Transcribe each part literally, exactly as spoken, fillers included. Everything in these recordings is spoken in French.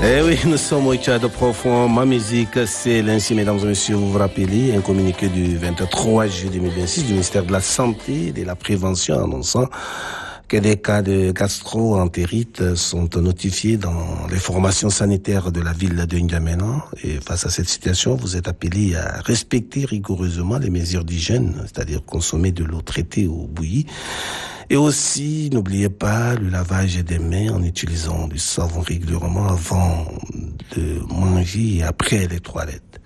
Eh oui, nous sommes au Tchad profond. Ma musique, c'est l'ainsi, mesdames et messieurs, vous vous rappelez, un communiqué du vingt-trois juillet deux mille vingt-six du ministère de la Santé et de la Prévention annonçant que des cas de gastro-entérite sont notifiés dans les formations sanitaires de la ville de N'Djamena. Et face à cette situation, vous êtes appelés à respecter rigoureusement les mesures d'hygiène, c'est-à-dire consommer de l'eau traitée ou bouillie. Et aussi, n'oubliez pas le lavage des mains en utilisant du savon régulièrement avant de manger et après les toilettes.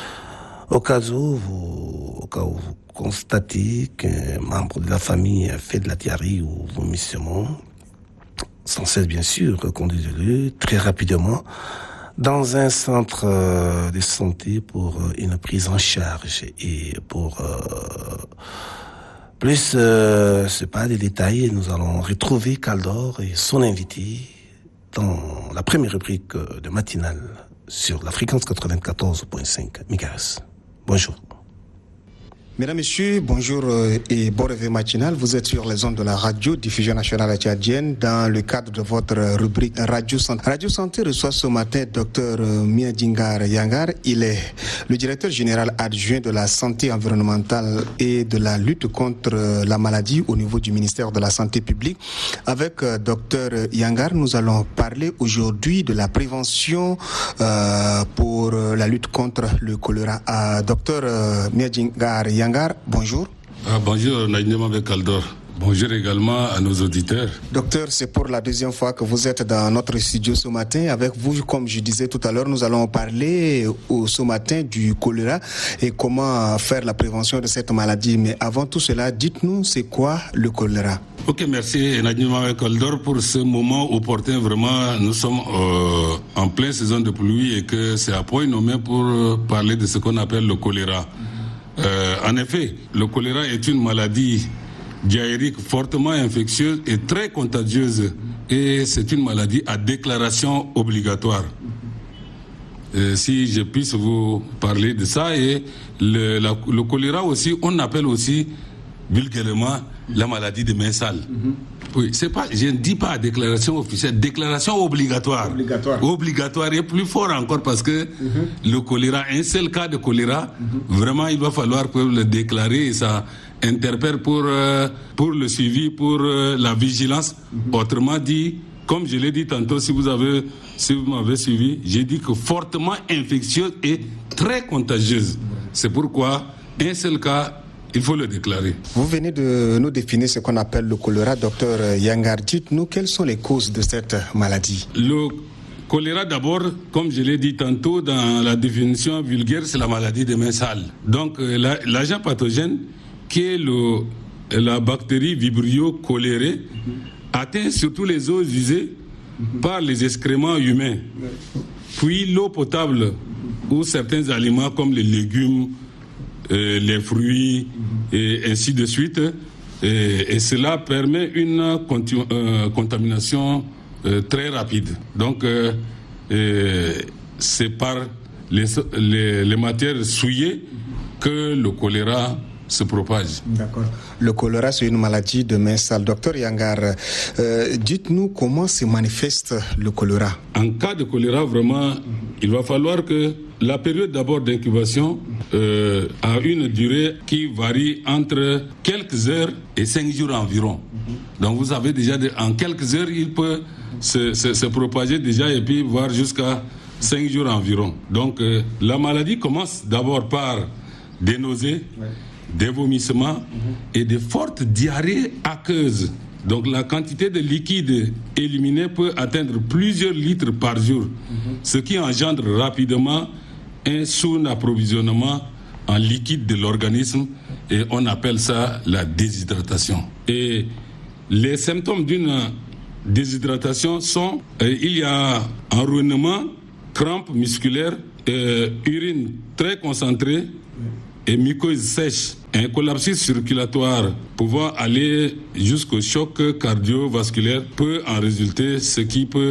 Au cas où vous, au cas où vous constatez qu'un membre de la famille a fait de la diarrhée ou vomissement, sans cesse bien sûr, conduisez-le très rapidement dans un centre de santé pour une prise en charge et pour euh, plus, euh, c'est pas des détails, nous allons retrouver Kaldor et son invité dans la première rubrique de matinale sur la fréquence quatre-vingt-quatorze virgule cinq mégahertz. Bonjour. Mesdames, Messieurs, bonjour et bon réveil matinal. Vous êtes sur les ondes de la radio diffusion nationale tchadienne dans le cadre de votre rubrique Radio Santé. Radio Santé reçoit ce matin Dr Miadingar Yangar. Il est le directeur général adjoint de la santé environnementale et de la lutte contre la maladie au niveau du ministère de la Santé publique. Avec Dr Yangar, nous allons parler aujourd'hui de la prévention euh, pour la lutte contre le choléra. Euh, Dr Miadingar Yangar, bonjour. Ah, bonjour Naïdema Bekaldor. Bonjour également à nos auditeurs. Docteur, c'est pour la deuxième fois que vous êtes dans notre studio ce matin. Avec vous, comme je disais tout à l'heure, nous allons parler au, ce matin du choléra et comment faire la prévention de cette maladie. Mais avant tout cela, dites-nous, c'est quoi le choléra? Ok, merci Naïdema Bekaldor pour ce moment opportun. Vraiment, nous sommes euh, en pleine saison de pluie et que c'est à point nommé pour euh, parler de ce qu'on appelle le choléra. Euh, en effet, le choléra est une maladie diarrhéique fortement infectieuse et très contagieuse. Et c'est une maladie à déclaration obligatoire. Euh, si je puisse vous parler de ça. Et le, la, le choléra aussi, on appelle aussi vulgairement la maladie des mains sales. Mm-hmm. Oui, c'est pas, je ne dis pas déclaration officielle, déclaration obligatoire. Obligatoire. Obligatoire et plus fort encore parce que mm-hmm. le choléra, un seul cas de choléra, mm-hmm. vraiment il va falloir que le déclarer et ça interpelle pour, euh, pour le suivi, pour euh, la vigilance. Mm-hmm. Autrement dit, comme je l'ai dit tantôt, si vous avez, si vous m'avez suivi, j'ai dit que fortement infectieuse et très contagieuse. Mm-hmm. C'est pourquoi un seul cas, il faut le déclarer. Vous venez de nous définir ce qu'on appelle le choléra, docteur Yangar. Dites-nous quelles sont les causes de cette maladie. Le choléra, d'abord, comme je l'ai dit tantôt, dans la définition vulgaire, c'est la maladie des mains sales. Donc, la, l'agent pathogène, qui est le, la bactérie Vibrio cholerae, mm-hmm. atteint surtout les eaux usées mm-hmm. par les excréments humains, mm-hmm. puis l'eau potable mm-hmm. ou certains aliments comme les légumes, Euh, les fruits mm-hmm. et ainsi de suite et, et cela permet une conti- euh, contamination euh, très rapide. Donc euh, euh, c'est par les, les, les matières souillées mm-hmm. que le choléra se propage. D'accord. Le choléra, c'est une maladie de mains sales. Docteur Yangar, euh, dites-nous comment se manifeste le choléra. En cas de choléra, vraiment, mm-hmm. il va falloir que la période d'abord d'incubation euh, a une durée qui varie entre quelques heures et cinq jours environ. Mm-hmm. Donc vous avez déjà, de, en quelques heures, il peut mm-hmm. se, se, se propager déjà et puis voir jusqu'à cinq jours environ. Donc euh, la maladie commence d'abord par des nausées, ouais. des vomissements mm-hmm. et de fortes diarrhées aqueuses. Donc la quantité de liquide éliminé peut atteindre plusieurs litres par jour, mm-hmm. ce qui engendre rapidement un sous-approvisionnement en liquide de l'organisme et on appelle ça la déshydratation. Et les symptômes d'une déshydratation sont, euh, il y a enroulement, crampes musculaires, euh, urine très concentrée et muqueuse sèche, un collapsus circulatoire pouvant aller jusqu'au choc cardiovasculaire peut en résulter, ce qui peut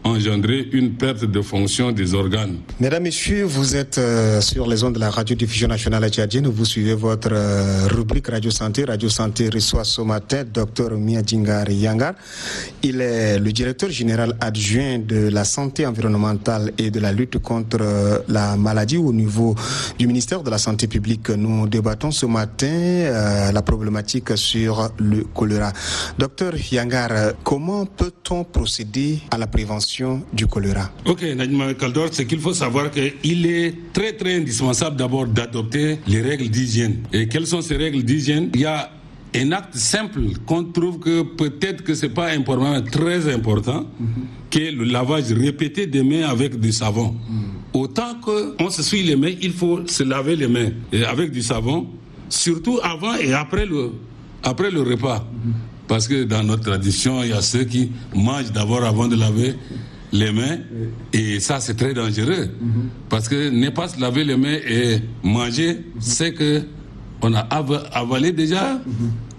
engendrer une perte de fonction des organes. Mesdames, Messieurs, vous êtes euh, sur les ondes de la radio-diffusion nationale tchadienne. Vous suivez votre euh, rubrique Radio Santé. Radio Santé reçoit ce matin Dr Miadjingar Yangar. Il est le directeur général adjoint de la santé environnementale et de la lutte contre euh, la maladie au niveau du ministère de la Santé publique. Nous débattons ce matin euh, la problématique sur le choléra. Docteur Yangar, comment peut-on procéder à la prévention du choléra? Ok, Nadima Kaldor, c'est qu'il faut savoir qu'il est très très indispensable d'abord d'adopter les règles d'hygiène. Et quelles sont ces règles d'hygiène? Il y a un acte simple qu'on trouve que peut-être que c'est pas important, mais très important, mm-hmm. qui est le lavage répété des mains avec du savon. Mm. Autant qu'on se souille les mains, il faut se laver les mains et avec du savon, surtout avant et après le, après le repas. Mm-hmm. Parce que dans notre tradition, il y a ceux qui mangent d'abord avant de laver les mains. Et ça, c'est très dangereux. Mm-hmm. Parce que ne pas se laver les mains et manger, mm-hmm. c'est qu'on a avalé déjà mm-hmm.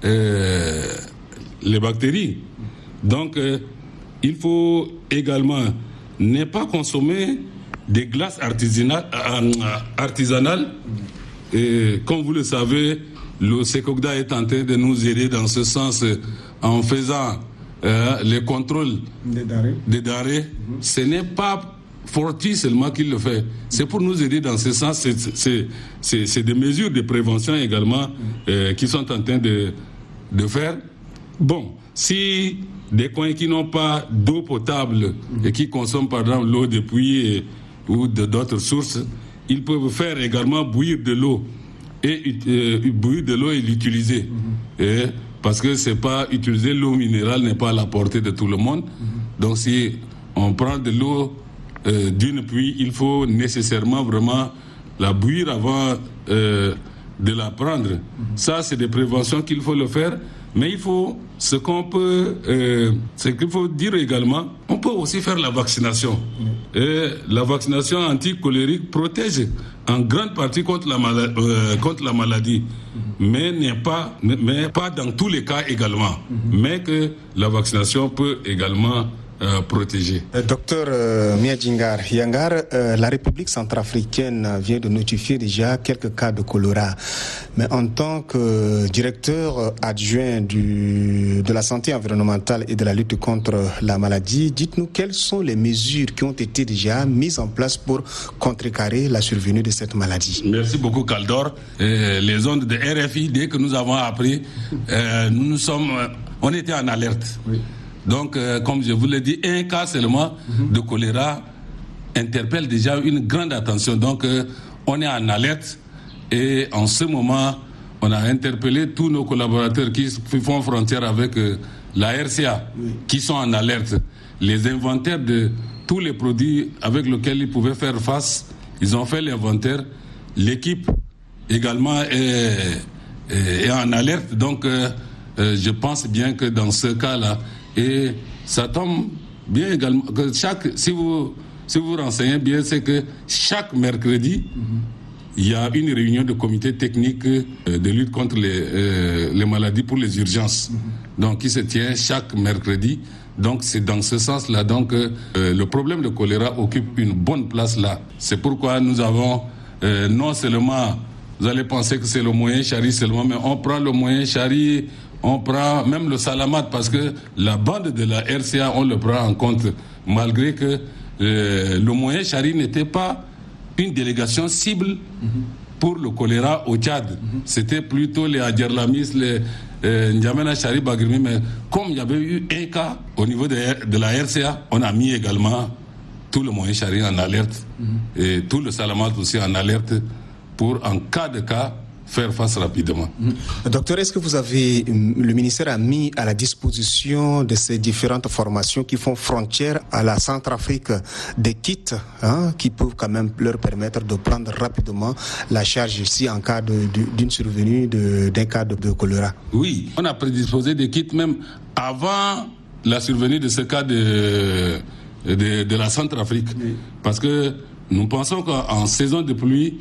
euh, les bactéries. Donc, euh, il faut également ne pas consommer des glaces artisanales. Euh, artisanales. Mm-hmm. Et comme vous le savez, le Secogda est en train de nous aider dans ce sens euh, en faisant euh, les contrôles des denrées. Des denrées. Mm-hmm. Ce n'est pas Forti seulement qui le fait. C'est pour nous aider dans ce sens. C'est, c'est, c'est, c'est des mesures de prévention également euh, qui sont en train de, de faire. Bon, si des coins qui n'ont pas d'eau potable mm-hmm. et qui consomment par exemple l'eau de puits et, ou de, d'autres sources, ils peuvent faire également bouillir de l'eau. Et euh, bouillir de l'eau et l'utiliser. Mm-hmm. Et, parce que c'est pas utiliser l'eau minérale n'est pas à la portée de tout le monde. Mm-hmm. Donc si on prend de l'eau euh, d'une pluie, il faut nécessairement vraiment la bouillir avant euh, de la prendre. Mm-hmm. Ça, c'est des préventions qu'il faut le faire. Mais il faut, ce qu'on peut, euh, ce qu'il faut dire également, on peut aussi faire la vaccination. Mmh. Et la vaccination anti-cholérique protège en grande partie contre la, mala- euh, contre la maladie, mmh. mais n'est pas, mais pas dans tous les cas également. Mmh. Mais que la vaccination peut également Euh, protégé. Euh, docteur euh, Miadjingar Yangar, euh, la République centrafricaine vient de notifier déjà quelques cas de choléra. Mais en tant que directeur adjoint du, de la santé environnementale et de la lutte contre la maladie, dites-nous quelles sont les mesures qui ont été déjà mises en place pour contrecarrer la survenue de cette maladie. Merci beaucoup, Kaldor. Euh, les ondes de R F I, dès que nous avons appris, euh, nous, nous sommes, on était en alerte. Oui. Donc, euh, comme je vous l'ai dit, un cas seulement mm-hmm. de choléra interpelle déjà une grande attention. Donc, euh, on est en alerte et en ce moment, on a interpellé tous nos collaborateurs qui font frontière avec euh, la R C A, oui. qui sont en alerte. Les inventaires de tous les produits avec lesquels ils pouvaient faire face, ils ont fait l'inventaire. L'équipe également est, est, est en alerte. Donc, euh, euh, je pense bien que dans ce cas-là, et ça tombe bien également que chaque, si vous si vous renseignez bien, c'est que chaque mercredi, mm-hmm. il y a une réunion de comité technique de lutte contre les, euh, les maladies pour les urgences. Mm-hmm. Donc qui se tient chaque mercredi. Donc c'est dans ce sens-là donc euh, le problème de choléra occupe une bonne place là. C'est pourquoi nous avons euh, non seulement, vous allez penser que c'est le moyen chari seulement, mais on prend le moyen chari. On prend même le salamat parce que la bande de la R C A, on le prend en compte, malgré que euh, le moyen chari n'était pas une délégation cible mm-hmm. pour le choléra au Tchad. Mm-hmm. C'était plutôt les Adjerlamis, les euh, N'Djamena Chari Bagrimi, mais comme il y avait eu un cas au niveau de, de la R C A, on a mis également tout le moyen chari en alerte mm-hmm. et tout le salamat aussi en alerte pour, en cas de cas, faire face rapidement. Mmh. Docteur, est-ce que vous avez, le ministère a mis à la disposition de ces différentes formations qui font frontière à la Centrafrique des kits hein, qui peuvent quand même leur permettre de prendre rapidement la charge ici en cas de, de, d'une survenue de, d'un cas de, de choléra? Oui, on a prédisposé des kits même avant la survenue de ce cas de, de, de la Centrafrique. Oui. Parce que nous pensons qu'en saison de pluie,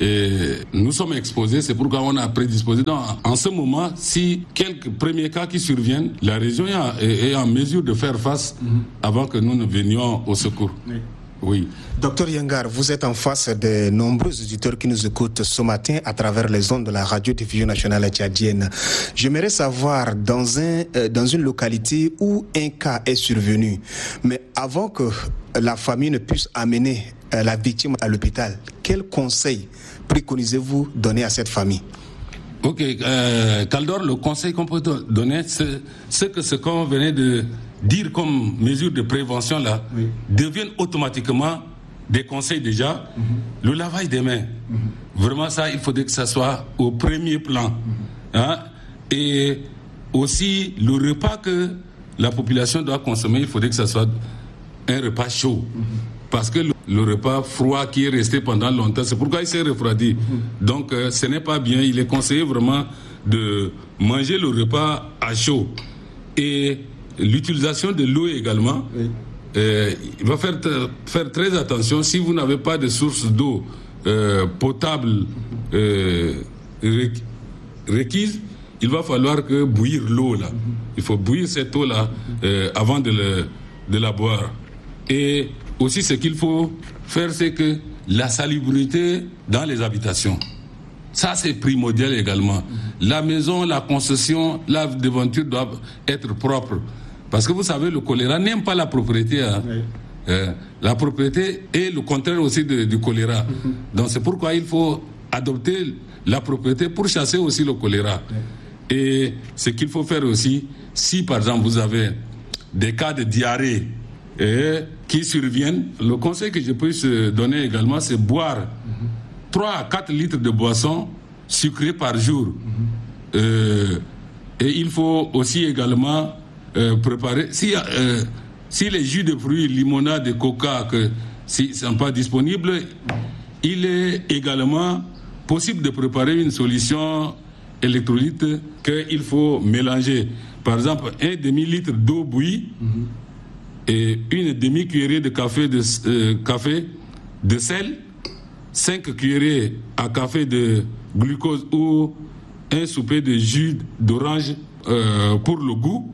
Et nous sommes exposés, c'est pourquoi on a prédisposé. Donc, en ce moment, si quelques premiers cas qui surviennent, la région est, est en mesure de faire face mm-hmm. avant que nous ne venions au secours. Oui. Oui. Docteur Yangar, vous êtes en face de nombreux auditeurs qui nous écoutent ce matin à travers les ondes de la radio-diffusion nationale tchadienne. J'aimerais savoir, dans, un, euh, dans une localité où un cas est survenu, mais avant que la famille ne puisse amener euh, la victime à l'hôpital, quel conseil préconisez-vous donner à cette famille? Ok, euh, Kaldor, le conseil qu'on peut donner, c'est, c'est que ce qu'on venait de dire comme mesure de prévention là, oui. deviennent automatiquement des conseils déjà. Mm-hmm. Le lavage des mains, mm-hmm. vraiment ça, il faudrait que ça soit au premier plan. Mm-hmm. Hein? Et aussi, le repas que la population doit consommer, il faudrait que ça soit un repas chaud. Mm-hmm. Parce que le, le repas froid qui est resté pendant longtemps, c'est pourquoi il s'est refroidi. Mm-hmm. Donc, euh, ce n'est pas bien. Il est conseillé vraiment de manger le repas à chaud. Et l'utilisation de l'eau également, oui. euh, il va faire, faire très attention. Si vous n'avez pas de source d'eau euh, potable euh, requise, il va falloir que bouillir l'eau là. Il faut bouillir cette eau là euh, avant de, le, de la boire. Et aussi ce qu'il faut faire, c'est que la salubrité dans les habitations. Ça, c'est primordial également. La maison, la concession, la devanture doivent être propres. Parce que vous savez, le choléra n'aime pas la propriété. Hein. Oui. Euh, la propriété est le contraire aussi de, du choléra. Mm-hmm. Donc c'est pourquoi il faut adopter la propriété pour chasser aussi le choléra. Oui. Et ce qu'il faut faire aussi, si par exemple vous avez des cas de diarrhée euh, qui surviennent, le conseil que je peux donner également, c'est boire mm-hmm. trois à quatre litres de boisson sucrée par jour. Mm-hmm. Euh, et il faut aussi également Euh, préparer. Si, euh, si les jus de fruits, limonade et coca que si ne sont pas disponibles, il est également possible de préparer une solution électrolyte qu'il faut mélanger. Par exemple, un demi-litre d'eau bouillie mm-hmm. et une demi-cuillerée de café de, euh, café de sel, cinq cuillerées à café de glucose ou un souper de jus d'orange euh, pour le goût.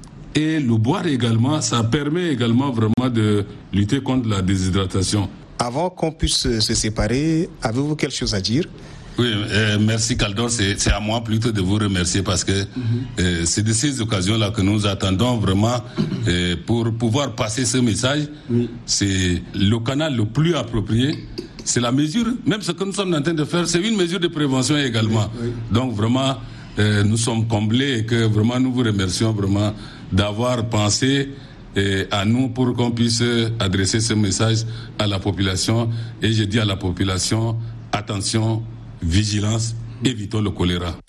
Et le boire également, ça permet également vraiment de lutter contre la déshydratation. Avant qu'on puisse se séparer, avez-vous quelque chose à dire? Oui, euh, merci Kaldor, c'est, c'est à moi plutôt de vous remercier parce que mm-hmm. euh, c'est de ces occasions-là que nous attendons vraiment euh, pour pouvoir passer ce message. Mm-hmm. C'est le canal le plus approprié. C'est la mesure, même ce que nous sommes en train de faire, c'est une mesure de prévention également. Oui, oui. Donc vraiment, euh, nous sommes comblés et que vraiment nous vous remercions vraiment d'avoir pensé eh, à nous pour qu'on puisse adresser ce message à la population. Et je dis à la population, attention, vigilance, évitons le choléra.